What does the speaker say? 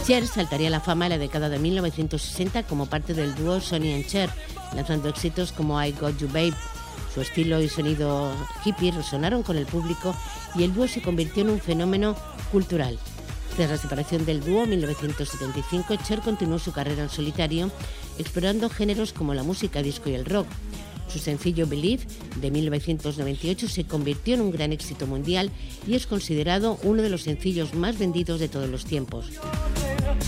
Cher saltaría a la fama en la década de 1960 como parte del dúo Sonny and Cher, lanzando éxitos como I Got You Babe. Su estilo y sonido hippie resonaron con el público y el dúo se convirtió en un fenómeno cultural. Tras la separación del dúo en 1975, Cher continuó su carrera en solitario, explorando géneros como la música disco y el rock. Su sencillo Believe, de 1998, se convirtió en un gran éxito mundial y es considerado uno de los sencillos más vendidos de todos los tiempos.